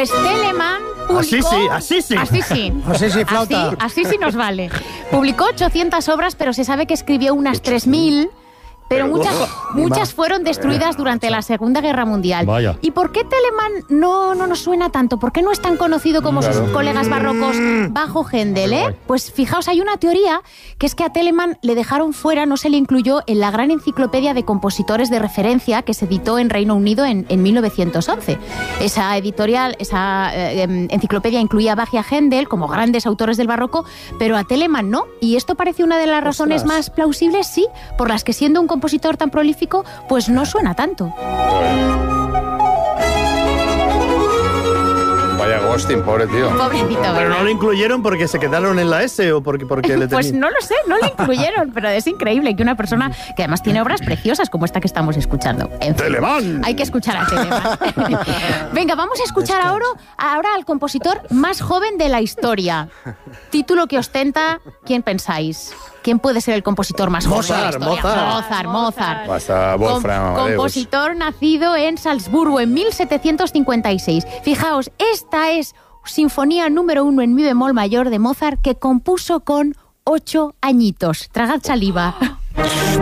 Pues Telemann publicó... Así sí. Así sí, flauta. Así sí nos vale. Publicó 800 obras, pero se sabe que escribió unas 3.000... Pero muchas fueron destruidas durante la Segunda Guerra Mundial. Vaya. ¿Y por qué Telemann no nos suena tanto? ¿Por qué no es tan conocido como sus colegas barrocos bajo Händel? Pues fijaos, hay una teoría que es que a Telemann le dejaron fuera, no se le incluyó en la gran enciclopedia de compositores de referencia que se editó en Reino Unido en 1911. Esa enciclopedia incluía a Bach y a Händel como grandes autores del barroco, pero a Telemann no. Y esto parece una de las razones más plausibles, sí, por las que siendo un compositor tan prolífico, pues no suena tanto. Vaya ghosting, pobre tío. Pobrecito. Pero no lo incluyeron porque se quedaron en la S o porque le Pues no lo sé, no lo incluyeron, pero es increíble que una persona que además tiene obras preciosas como esta que estamos escuchando. En fin, Telemann. hay que escuchar a Telemann. Venga, vamos a escuchar ahora al compositor más joven de la historia. Título que ostenta, ¿quién pensáis? ¿Quién puede ser el compositor más joven de la historia? Mozart. Basta, Wolfram Amadeus. Compositor nacido en Salzburgo en 1756. Fijaos, esta es Sinfonía número 1 en mi bemol mayor de Mozart que compuso con 8 añitos. Tragad saliva.